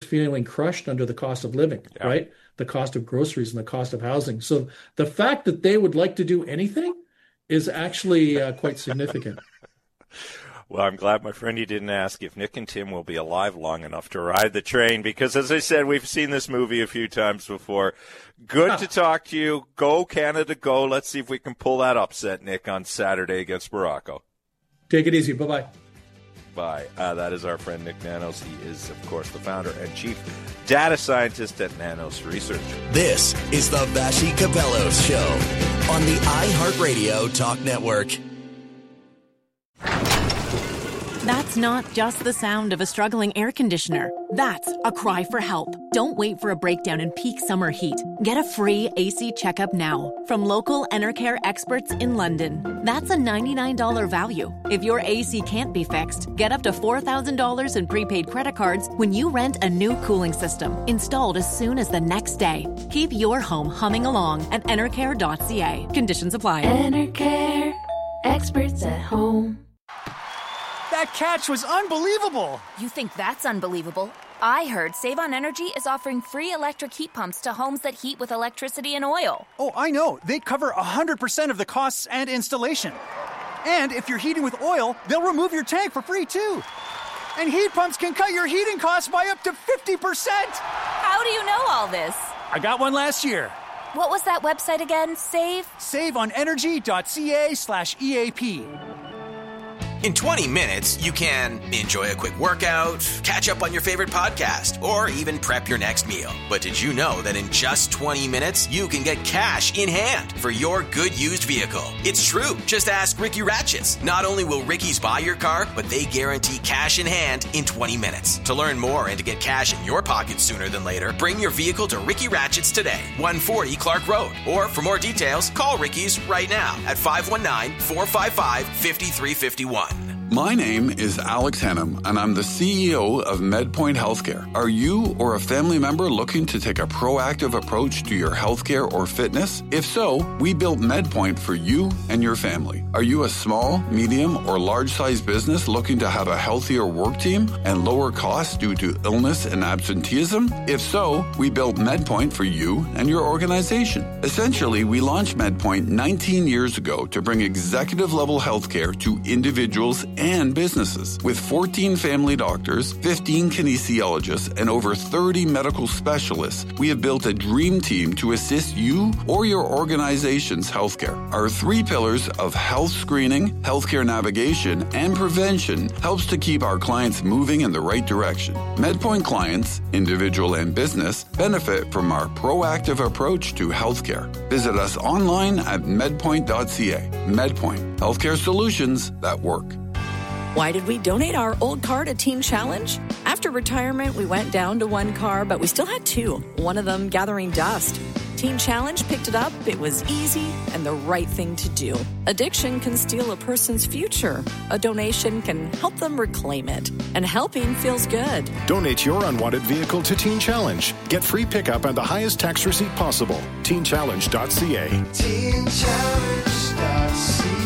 feeling crushed under the cost of living, right? The cost of groceries and the cost of housing. So the fact that they would like to do anything is actually quite significant. Well, I'm glad, my friend, you didn't ask if Nick and Tim will be alive long enough to ride the train, because, as I said, we've seen this movie a few times before. Good to talk to you. Go, Canada, go. Let's see if we can pull that upset, Nick, on Saturday against Morocco. Take it easy. Bye-bye. Bye. That is our friend Nick Nanos. He is, of course, the founder and chief data scientist at Nanos Research. This is the Vassy Kapelos Show on the iHeartRadio Talk Network. That's not just the sound of a struggling air conditioner. That's a cry for help. Don't wait for a breakdown in peak summer heat. Get a free AC checkup now from local Enercare experts in London. That's a $99 value. If your AC can't be fixed, get up to $4,000 in prepaid credit cards when you rent a new cooling system installed as soon as the next day. Keep your home humming along at enercare.ca. Conditions apply. Enercare, experts at home. That catch was unbelievable! You think that's unbelievable? I heard Save on Energy is offering free electric heat pumps to homes that heat with electricity and oil. Oh, I know. They cover 100% of the costs and installation. And if you're heating with oil, they'll remove your tank for free, too. And heat pumps can cut your heating costs by up to 50%! How do you know all this? I got one last year. What was that website again? SaveOnEnergy.ca/EAP. In 20 minutes, you can enjoy a quick workout, catch up on your favorite podcast, or even prep your next meal. But did you know that in just 20 minutes, you can get cash in hand for your good used vehicle? It's true. Just ask Ricky Ratchets. Not only will Ricky's buy your car, but they guarantee cash in hand in 20 minutes. To learn more and to get cash in your pocket sooner than later, bring your vehicle to Ricky Ratchets today, 140 Clark Road. Or for more details, call Ricky's right now at 519-455-5351. My name is Alex Hennum, and I'm the CEO of MedPoint Healthcare. Are you or a family member looking to take a proactive approach to your healthcare or fitness? If so, we built MedPoint for you and your family. Are you a small, medium, or large-sized business looking to have a healthier work team and lower costs due to illness and absenteeism? If so, we built MedPoint for you and your organization. Essentially, we launched MedPoint 19 years ago to bring executive-level healthcare to individuals and businesses. With 14 family doctors, 15 kinesiologists, and over 30 medical specialists, we have built a dream team to assist you or your organization's healthcare. Our 3 pillars of health screening, healthcare navigation, and prevention helps to keep our clients moving in the right direction. MedPoint clients, individual and business, benefit from our proactive approach to healthcare. Visit us online at medpoint.ca. MedPoint, healthcare solutions that work. Why did we donate our old car to Teen Challenge? After retirement, we went down to 1 car, but we still had 2, one of them gathering dust. Teen Challenge picked it up. It was easy and the right thing to do. Addiction can steal a person's future. A donation can help them reclaim it. And helping feels good. Donate your unwanted vehicle to Teen Challenge. Get free pickup and the highest tax receipt possible. TeenChallenge.ca. TeenChallenge.ca.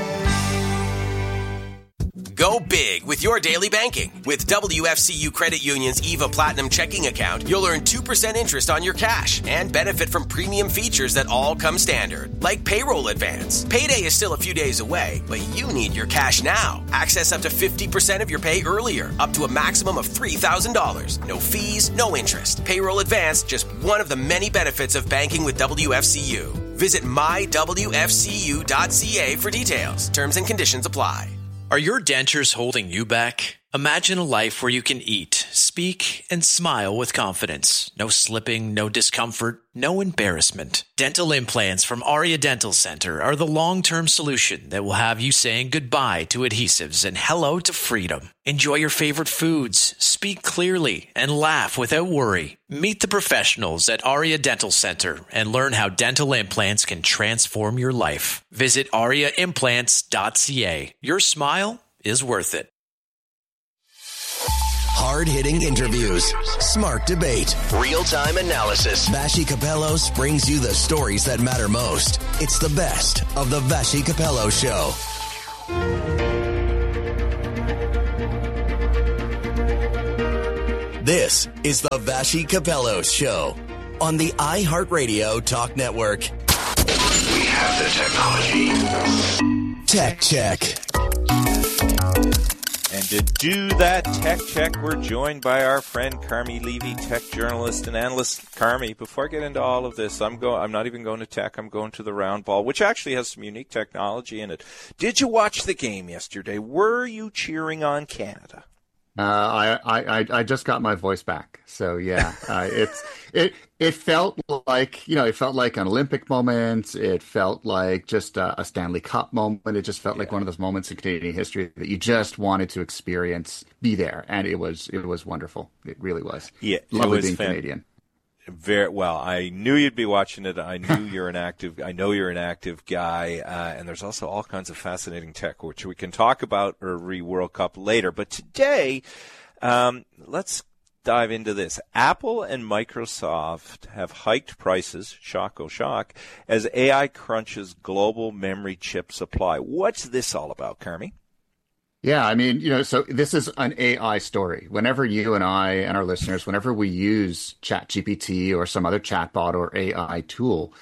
Go big with your daily banking. With WFCU Credit Union's EVA Platinum checking account, you'll earn 2% interest on your cash and benefit from premium features that all come standard, like payroll advance. Payday is still a few days away, but you need your cash now. Access up to 50% of your pay earlier, up to a maximum of $3,000. No fees, no interest. Payroll advance, just one of the many benefits of banking with WFCU. Visit mywfcu.ca for details. Terms and conditions apply. Are your dentures holding you back? Imagine a life where you can eat, speak, and smile with confidence. No slipping, no discomfort, no embarrassment. Dental implants from Aria Dental Center are the long-term solution that will have you saying goodbye to adhesives and hello to freedom. Enjoy your favorite foods, speak clearly, and laugh without worry. Meet the professionals at Aria Dental Center and learn how dental implants can transform your life. Visit ariaimplants.ca. Your smile is worth it. Hard-hitting interviews, smart debate, real-time analysis. Vassy Kapelos brings you the stories that matter most. It's the best of the Vassy Kapelos Show. This is the Vassy Capello Show on the iHeartRadio Talk Network. We have the technology. Tech Check. And to do that tech check, we're joined by our friend Carmi Levy, tech journalist and analyst. Carmi, before I get into all of this, I'm not even going to tech. I'm going to the round ball, which actually has some unique technology in it. Did you watch the game yesterday? Were you cheering on Canada? I just got my voice back, so yeah. It felt like an Olympic moment. It felt like just a Stanley Cup moment. It just felt like one of those moments in Canadian history that you just wanted to experience, be there, and it was wonderful. It really was. Yeah, lovely being Canadian. Very well. I knew you'd be watching it. I know you're an active guy, and there's also all kinds of fascinating tech, which we can talk about World Cup later. But today, let's dive into this. Apple and Microsoft have hiked prices, shock, oh shock, as AI crunches global memory chip supply. What's this all about, Carmi? Yeah, I mean, so this is an AI story. Whenever you and I and our listeners, whenever we use ChatGPT or some other chatbot or AI tool,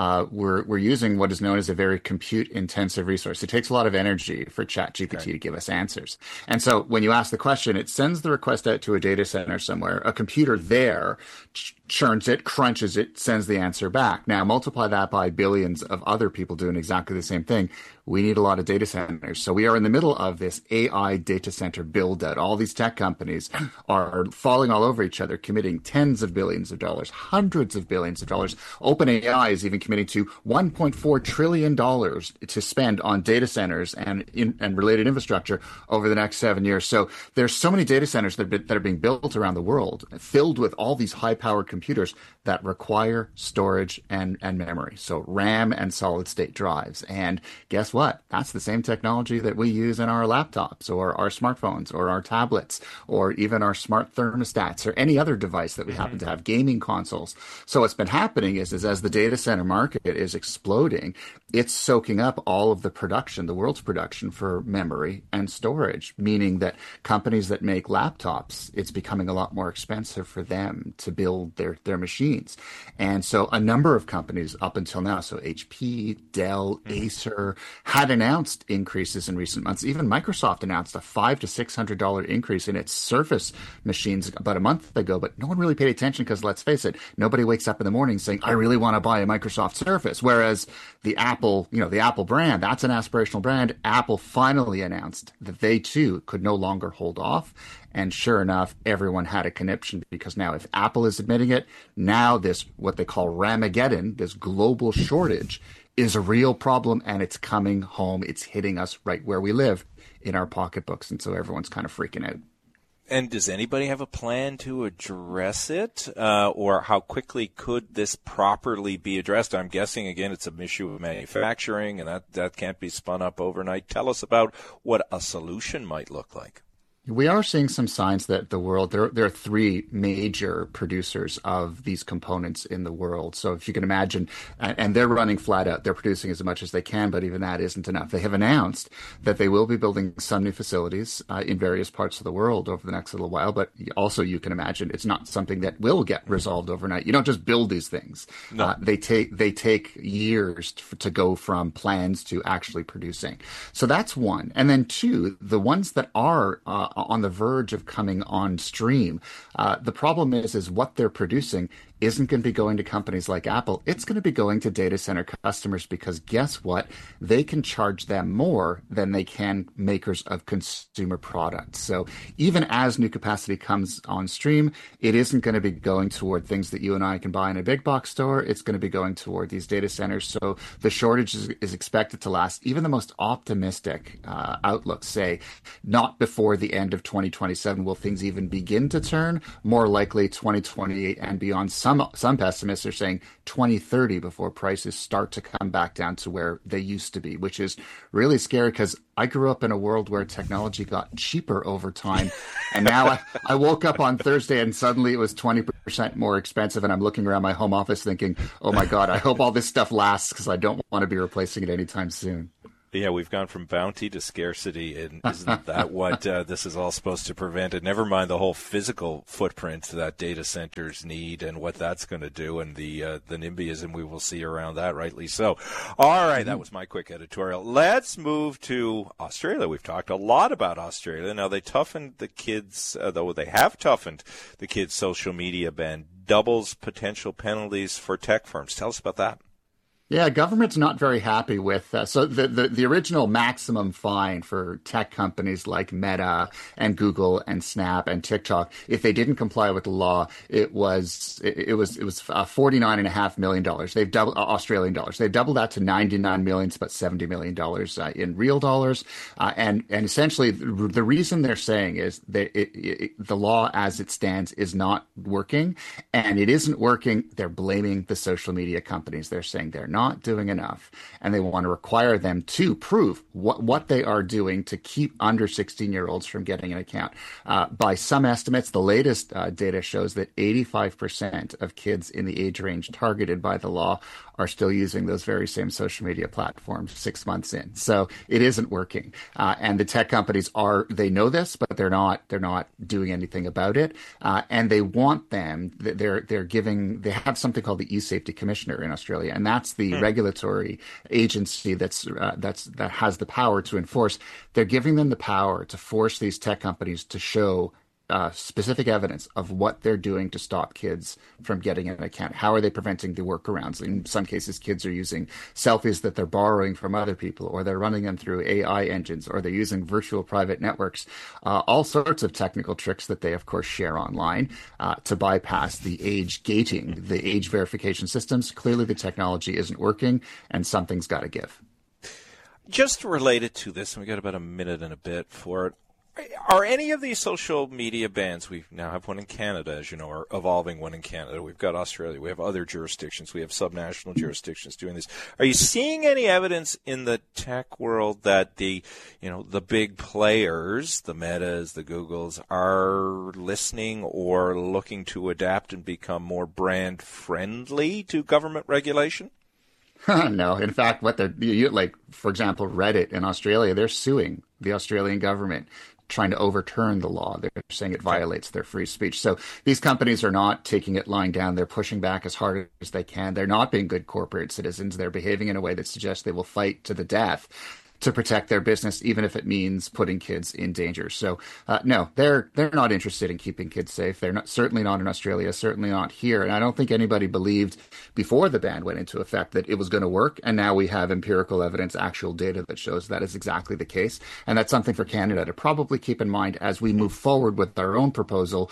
we're using what is known as a very compute-intensive resource. It takes a lot of energy for ChatGPT to give us answers. And so when you ask the question, it sends the request out to a data center somewhere. A computer there churns it, crunches it, sends the answer back. Now, multiply that by billions of other people doing exactly the same thing. We need a lot of data centers. So we are in the middle of this AI data center build out. All these tech companies are falling all over each other, committing tens of billions of dollars, hundreds of billions of dollars. OpenAI is even committing to $1.4 trillion to spend on data centers and related infrastructure over the next 7 years. So there's so many data centers that are being built around the world, filled with all these high-powered computers that require storage and memory. So RAM and solid-state drives. And guess what? That's the same technology that we use in our laptops or our smartphones or our tablets or even our smart thermostats or any other device that we happen to have, gaming consoles. So what's been happening is as the data center market is exploding, it's soaking up all of the production, the world's production for memory and storage, meaning that companies that make laptops, it's becoming a lot more expensive for them to build their machines. And so a number of companies up until now, so HP, Dell, Acer, had announced increases in recent months. Even Microsoft announced a $500 to $600 increase in its Surface machines about a month ago, but no one really paid attention because, let's face it, nobody wakes up in the morning saying, I really want to buy a Microsoft Surface. Whereas the Apple brand, that's an aspirational brand. Apple finally announced that they too could no longer hold off. And sure enough, everyone had a conniption because now if Apple is admitting it, now this, what they call Ramageddon, this global shortage, is a real problem and it's coming home. It's hitting us right where we live in our pocketbooks. And so everyone's kind of freaking out. And does anybody have a plan to address it? Or how quickly could this properly be addressed? I'm guessing, again, it's an issue of manufacturing and that can't be spun up overnight. Tell us about what a solution might look like. We are seeing some signs that the world, there are three major producers of these components in the world. So if you can imagine, and they're running flat out, they're producing as much as they can, but even that isn't enough. They have announced that they will be building some new facilities in various parts of the world over the next little while, but also you can imagine it's not something that will get resolved overnight. You don't just build these things. No. They take years to go from plans to actually producing. So that's one. And then two, the ones that are on the verge of coming on stream. The problem is what they're producing isn't going to be going to companies like Apple. It's going to be going to data center customers because guess what? They can charge them more than they can makers of consumer products. So even as new capacity comes on stream, it isn't going to be going toward things that you and I can buy in a big box store. It's going to be going toward these data centers. So the shortage is expected to last. Even the most optimistic outlooks say not before the end of 2027 will things even begin to turn. More likely 2028 and beyond. Some pessimists are saying 2030 before prices start to come back down to where they used to be, which is really scary because I grew up in a world where technology got cheaper over time. And now I woke up on Thursday and suddenly it was 20% more expensive. And I'm looking around my home office thinking, oh my God, I hope all this stuff lasts because I don't want to be replacing it anytime soon. Yeah, we've gone from bounty to scarcity, and isn't that what this is all supposed to prevent? And never mind the whole physical footprint that data centers need and what that's going to do, and the NIMBYism we will see around that, rightly so. All right, that was my quick editorial. Let's move to Australia. We've talked a lot about Australia. Now, they toughened the kids, though they have toughened the kids' social media ban, doubles potential penalties for tech firms. Tell us about that. Yeah, government's not very happy with so the original maximum fine for tech companies like Meta and Google and Snap and TikTok, if they didn't comply with the law, it was $49.5 million. They've doubled Australian dollars. They've doubled that to $99 million. It's about $70 million in real dollars. And essentially, the reason they're saying is that the law as it stands is not working, and it isn't working. They're blaming the social media companies. They're saying they're not doing enough, and they want to require them to prove what they are doing to keep under 16-year-olds from getting an account. By some estimates, the latest data shows that 85% of kids in the age range targeted by the law are still using those very same social media platforms 6 months in. So it isn't working. And the tech companies they know this, but they're not doing anything about it. And they want them, they have something called the e-Safety Commissioner in Australia. And that's the regulatory agency that has the power to enforce. They're giving them the power to force these tech companies to show specific evidence of what they're doing to stop kids from getting an account. How are they preventing the workarounds? In some cases, kids are using selfies that they're borrowing from other people, or they're running them through AI engines, or they're using virtual private networks, all sorts of technical tricks that they, of course, share online to bypass the age gating, the age verification systems. Clearly, the technology isn't working, and something's got to give. Just related to this, and we got about a minute and a bit for it. Are any of these social media bans, we now have one in Canada, as you know, or evolving one in Canada. We've got Australia. We have other jurisdictions. We have subnational jurisdictions doing this. Are you seeing any evidence in the tech world that the big players, the Metas, the Googles, are listening or looking to adapt and become more brand friendly to government regulation? No. In fact, what for example, Reddit in Australia, they're suing the Australian government, trying to overturn the law. They're saying it violates their free speech. So these companies are not taking it lying down. They're pushing back as hard as they can. They're not being good corporate citizens. They're behaving in a way that suggests they will fight to the death to protect their business, even if it means putting kids in danger. So, no, they're not interested in keeping kids safe. They're certainly not in Australia, certainly not here. And I don't think anybody believed before the ban went into effect that it was going to work. And now we have empirical evidence, actual data that shows that is exactly the case. And that's something for Canada to probably keep in mind as we move forward with our own proposal,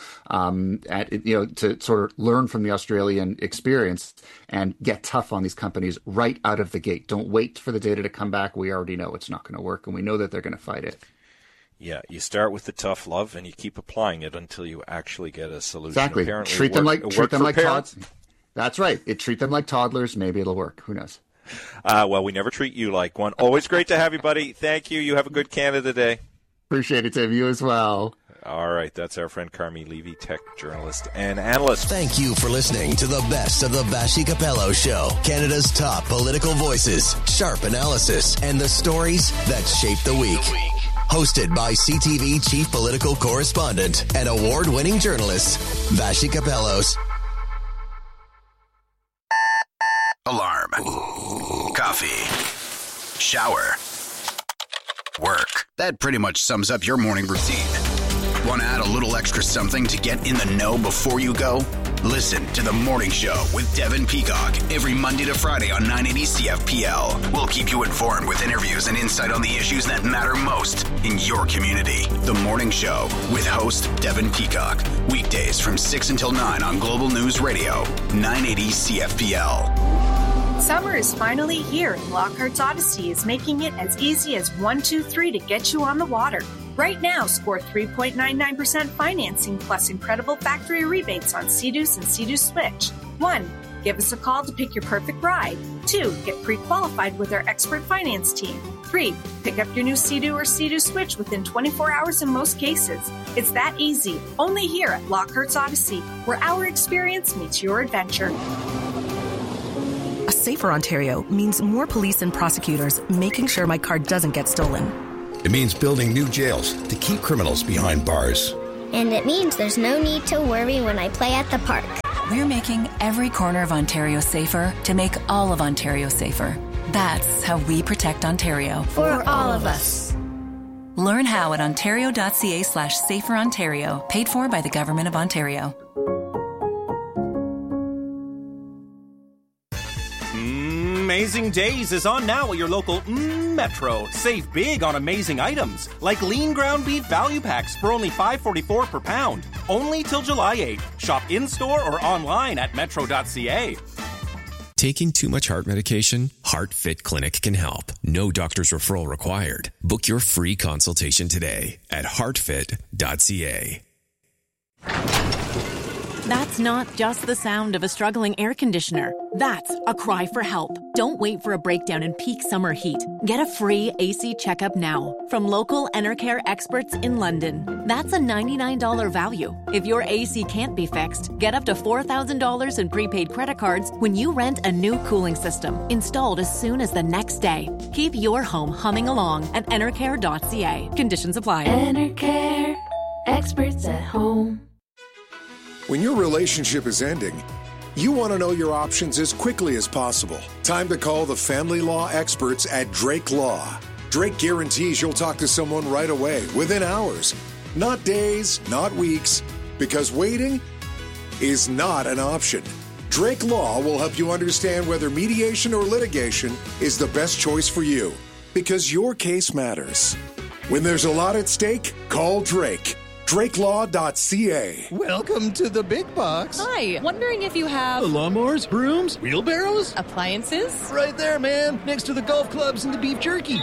to sort of learn from the Australian experience and get tough on these companies right out of the gate. Don't wait for the data to come back. We already know it's not going to work, and we know that they're going to fight it. Yeah, you start with the tough love, and you keep applying it until you actually get a solution. Exactly. Apparently treat them like toddlers. That's right. Treat them like toddlers. Maybe it'll work. Who knows? Well, we never treat you like one. Always great to have you, buddy. Thank you. You have a good Canada Day. Appreciate it, Tim. You as well. All right, that's our friend Carmi Levy, tech journalist and analyst. Thank you for listening to the best of the Vassy Capello Show. Canada's top political voices, sharp analysis, and the stories that shape the week. Hosted by CTV chief political correspondent and award-winning journalist, Vassy Capellos. Alarm. Coffee. Shower. Work. That pretty much sums up your morning routine. Want to add a little extra something to get in the know before you go? Listen to The Morning Show with Devin Peacock every Monday to Friday on 980 CFPL. We'll keep you informed with interviews and insight on the issues that matter most in your community. The Morning Show with host Devin Peacock. Weekdays from 6 until 9 on Global News Radio, 980 CFPL. Summer is finally here, and Lockhart's Odyssey is making it as easy as 1, 2, 3 to get you on the water. Right now, score 3.99% financing plus incredible factory rebates on Sea-Doos and Sea-Doo Switch. 1. Give us a call to pick your perfect ride. 2. Get pre-qualified with our expert finance team. 3. Pick up your new Sea-Doo or Sea-Doo Switch within 24 hours in most cases. It's that easy. Only here at Lockhart's Odyssey, where our experience meets your adventure. A Safer Ontario means more police and prosecutors making sure my car doesn't get stolen. It means building new jails to keep criminals behind bars. And it means there's no need to worry when I play at the park. We're making every corner of Ontario safer to make all of Ontario safer. That's how we protect Ontario. For all of us. Learn how at ontario.ca/saferontario, paid for by the Government of Ontario. Amazing Days is on now at your local Metro. Save big on amazing items, like lean ground beef value packs for only $5.44 per pound. Only till July 8th. Shop in-store or online at metro.ca. Taking too much heart medication? HeartFit Clinic can help. No doctor's referral required. Book your free consultation today at heartfit.ca. That's not just the sound of a struggling air conditioner. That's a cry for help. Don't wait for a breakdown in peak summer heat. Get a free AC checkup now from local Enercare experts in London. That's a $99 value. If your AC can't be fixed, get up to $4,000 in prepaid credit cards when you rent a new cooling system, installed as soon as the next day. Keep your home humming along at enercare.ca. Conditions apply. Enercare, experts at home. When your relationship is ending, you want to know your options as quickly as possible. Time to call the family law experts at Drake Law. Drake guarantees you'll talk to someone right away, within hours. Not days, not weeks, because waiting is not an option. Drake Law will help you understand whether mediation or litigation is the best choice for you, because your case matters. When there's a lot at stake, call Drake. DrakeLaw.ca. Welcome to the big box. Hi, wondering if you have lawnmowers, brooms, wheelbarrows, appliances? Right there, man, next to the golf clubs and the beef jerky.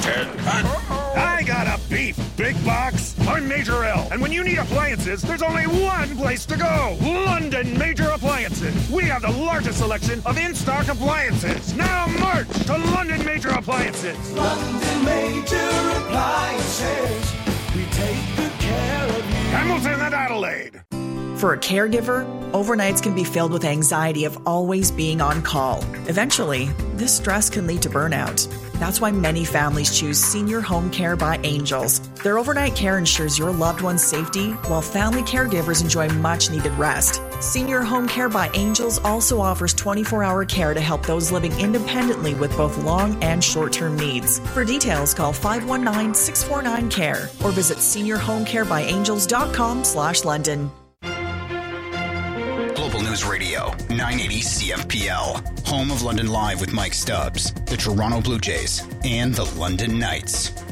I got a beef big box. I'm Major L, and when you need appliances, there's only one place to go. London Major Appliances. We have the largest selection of in-stock appliances. Now march to London Major Appliances. London Major Appliances. We take good care of you. Hamilton and Adelaide. For a caregiver, overnights can be filled with anxiety of always being on call. Eventually, this stress can lead to burnout. That's why many families choose Senior Home Care by Angels. Their overnight care ensures your loved one's safety, while family caregivers enjoy much-needed rest. Senior Home Care by Angels also offers 24-hour care to help those living independently with both long and short-term needs. For details, call 519-649-CARE or visit seniorhomecarebyangels.com/London. Global News Radio, 980 CFPL, home of London Live with Mike Stubbs, the Toronto Blue Jays, and the London Knights.